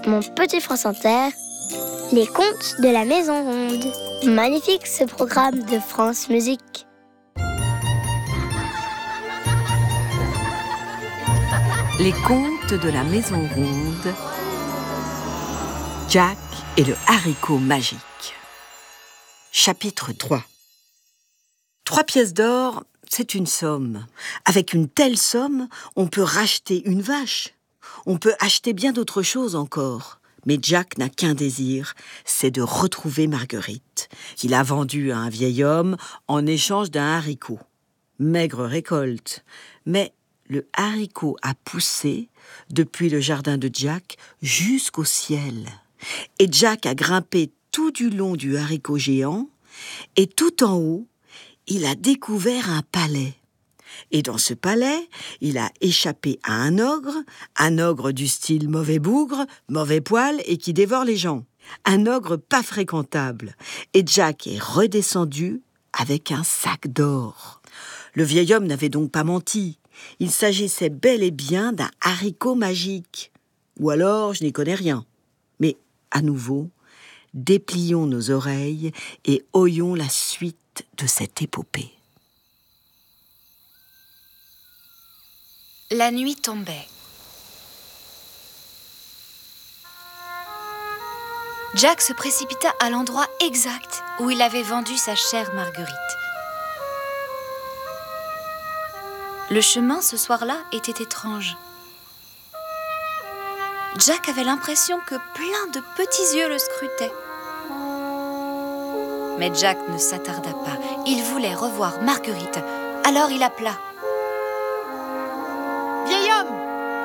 Mon petit France Inter, les contes de la Maison Ronde. Magnifique ce programme de France Musique. Les contes de la Maison Ronde. Jack et le haricot magique. Chapitre 3. 3 pièces d'or, c'est une somme. Avec une telle somme, on peut racheter une vache. On peut acheter bien d'autres choses encore. Mais Jack n'a qu'un désir, c'est de retrouver Marguerite, qu'il a vendue à un vieil homme en échange d'un haricot. Maigre récolte, mais le haricot a poussé depuis le jardin de Jack jusqu'au ciel. Et Jack a grimpé tout du long du haricot géant, et tout en haut, il a découvert un palais. Et dans ce palais, il a échappé à un ogre du style mauvais bougre, mauvais poil et qui dévore les gens. Un ogre pas fréquentable. Et Jack est redescendu avec un sac d'or. Le vieil homme n'avait donc pas menti. Il s'agissait bel et bien d'un haricot magique. Ou alors, je n'y connais rien. Mais, à nouveau, déplions nos oreilles et oyons la suite de cette épopée. La nuit tombait. Jack se précipita à l'endroit exact où il avait vendu sa chère Marguerite. Le chemin ce soir-là était étrange. Jack avait l'impression que plein de petits yeux le scrutaient. Mais Jack ne s'attarda pas. Il voulait revoir Marguerite. Alors il appela. Vieil homme, où es-tu ?